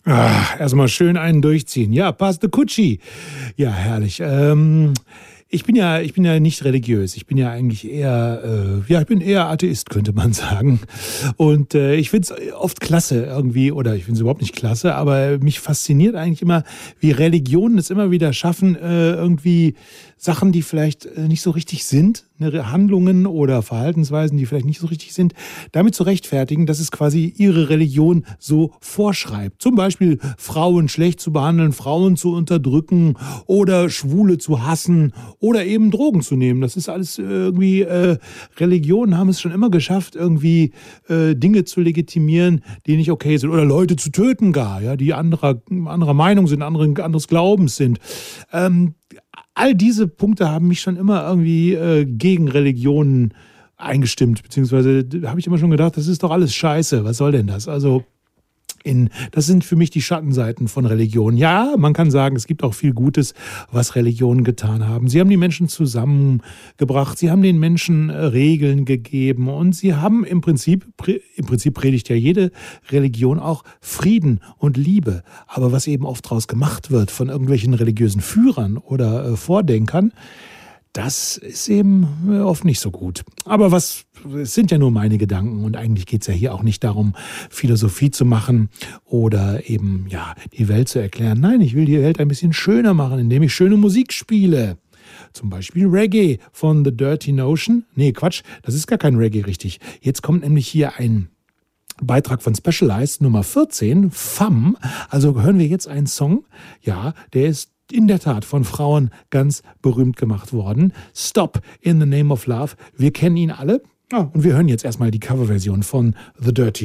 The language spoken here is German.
Erstmal schön einen durchziehen. Ja, Paste Kutschi. Ja, herrlich. Ich bin ja nicht religiös. Ich bin ja eigentlich eher, ich bin eher Atheist, könnte man sagen. Und ich finde es oft klasse irgendwie, oder ich finde es überhaupt nicht klasse, aber mich fasziniert eigentlich immer, wie Religionen es immer wieder schaffen, irgendwie Sachen, die vielleicht nicht so richtig sind, Handlungen oder Verhaltensweisen, die vielleicht nicht so richtig sind, damit zu rechtfertigen, dass es quasi ihre Religion so vorschreibt. Zum Beispiel Frauen schlecht zu behandeln, Frauen zu unterdrücken oder Schwule zu hassen oder eben Drogen zu nehmen. Das ist alles irgendwie, Religionen haben es schon immer geschafft, irgendwie Dinge zu legitimieren, die nicht okay sind. Oder Leute zu töten gar, ja, die anderer Meinung sind, anderes Glaubens sind. All diese Punkte haben mich schon immer irgendwie gegen Religionen eingestimmt, beziehungsweise habe ich immer schon gedacht, das ist doch alles Scheiße, was soll denn das? Also das sind für mich die Schattenseiten von Religion. Ja, man kann sagen, es gibt auch viel Gutes, was Religionen getan haben. Sie haben die Menschen zusammengebracht, sie haben den Menschen Regeln gegeben und sie haben im Prinzip predigt ja jede Religion auch Frieden und Liebe. Aber was eben oft draus gemacht wird von irgendwelchen religiösen Führern oder Vordenkern, das ist eben oft nicht so gut. Aber es sind ja nur meine Gedanken und eigentlich geht es ja hier auch nicht darum, Philosophie zu machen oder eben, ja, die Welt zu erklären. Nein, ich will die Welt ein bisschen schöner machen, indem ich schöne Musik spiele. Zum Beispiel Reggae von The Dirty Notion. Nee, Quatsch, das ist gar kein Reggae richtig. Jetzt kommt nämlich hier ein Beitrag von Specialized Nummer 14, Femme. Also hören wir jetzt einen Song, ja, der ist in der Tat von Frauen ganz berühmt gemacht worden. Stop in the Name of Love. Wir kennen ihn alle. Und wir hören jetzt erstmal die Coverversion von The Dirty